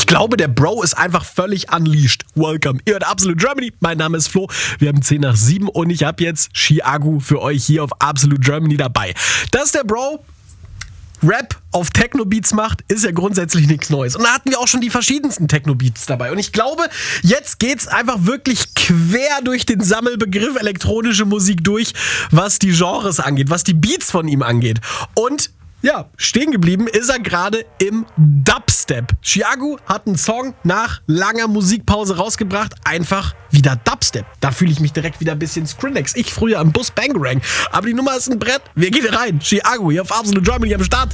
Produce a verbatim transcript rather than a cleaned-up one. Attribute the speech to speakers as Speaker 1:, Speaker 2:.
Speaker 1: Ich glaube, der Bro ist einfach völlig unleashed. Welcome. Ihr hört Absolute Germany. Mein Name ist Flo. Wir haben zehn nach sieben und ich habe jetzt Chiago für euch hier auf Absolute Germany dabei. Dass der Bro Rap auf Techno-Beats macht, ist ja grundsätzlich nichts Neues. Und da hatten wir auch schon die verschiedensten Techno-Beats dabei. Und ich glaube, jetzt geht's einfach wirklich quer durch den Sammelbegriff elektronische Musik durch, was die Genres angeht, was die Beats von ihm angeht. Und ja, stehen geblieben ist er gerade im Dubstep. Chiago hat einen Song nach langer Musikpause rausgebracht, einfach wieder Dubstep. Da fühle ich mich direkt wieder ein bisschen Skrillex. Ich früher am Bus Bangarang. Aber die Nummer ist ein Brett. Wir gehen rein. Chiago hier auf Absolute Germany am Start.